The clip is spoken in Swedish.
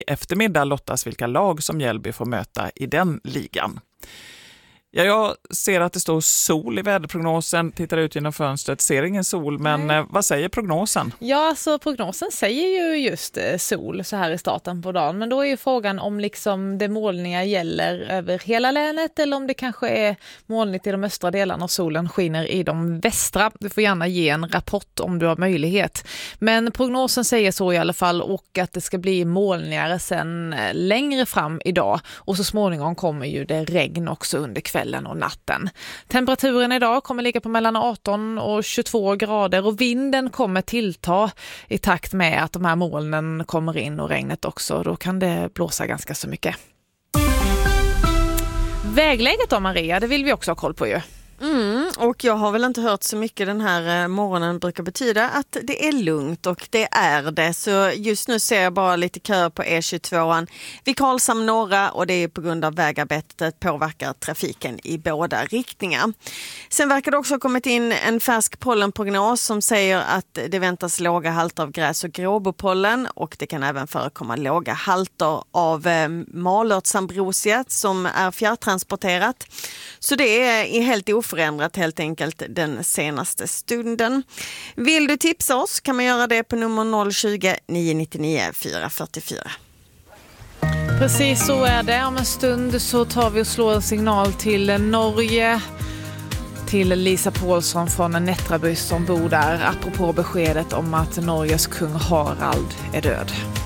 eftermiddag lottas vilka lag som Mjällby får möta i den ligan. Ja, jag ser att det står sol i väderprognosen, tittar ut genom fönstret, ser ingen sol, men vad säger prognosen? Ja, så prognosen säger ju just sol så här i starten på dagen, men då är ju frågan om liksom det molniga gäller över hela länet eller om det kanske är molnigt i de östra delarna och solen skiner i de västra. Du får gärna ge en rapport om du har möjlighet. Men prognosen säger så i alla fall, och att det ska bli molnigare sen längre fram idag, och så småningom kommer ju det regn också under kvällen och natten. Temperaturen idag kommer ligga på mellan 18 och 22 grader och vinden kommer tillta i takt med att de här molnen kommer in och regnet också. Då kan det blåsa ganska så mycket. Vägläget då, Maria, det vill vi också ha koll på ju. Och jag har väl inte hört så mycket den här morgonen brukar betyda att det är lugnt, och det är det. Så just nu ser jag bara lite kö på E22 vid Karlshamn norra, och det är på grund av vägarbetet påverkar trafiken i båda riktningar. Sen verkar det också ha kommit in en färsk pollenprognos som säger att det väntas låga halter av gräs- och gråbopollen, och det kan även förekomma låga halter av malörtsambrosiet som är fjärrtransporterat. Så det är helt oförändrat helt enkelt den senaste stunden. Vill du tipsa oss kan man göra det på nummer 020 999 444. Precis så är det. Om en stund så tar vi och slår en signal till Norge, till Lisa Paulsson från Nättraby som bor där, apropå beskedet om att Norges kung Harald är död.